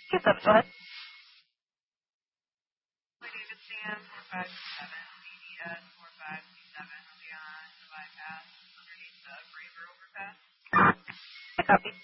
Yes, that's fine. David Sam, 4527, BDS 4527, Leon, the bypass underneath the Braver overpass. Copy.